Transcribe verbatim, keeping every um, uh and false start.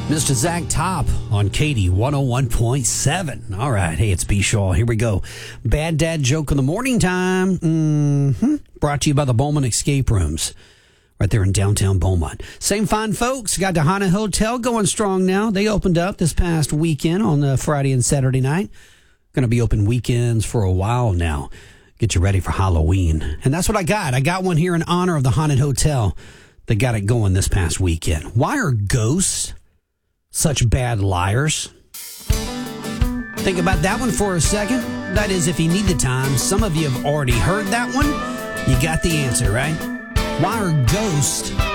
Mister Zach Top on Katie one oh one point seven. All right. Hey, it's B. Shaw. Here we go. Bad Dad Joke in the Morning Time. Mm-hmm. Brought to you by the Beaumont Escape Rooms. Right there in downtown Beaumont. Same fine folks. Got the Haunted Hotel going strong now. They opened up this past weekend on the Friday and Saturday night. Going to be open weekends for a while now. Get you ready for Halloween. And that's what I got. I got one here in honor of the Haunted Hotel that got it going this past weekend. Why are ghosts such bad liars? Think about that one for a second. That is, if you need the time. Some of you have already heard that one. You got the answer, right? Why are ghosts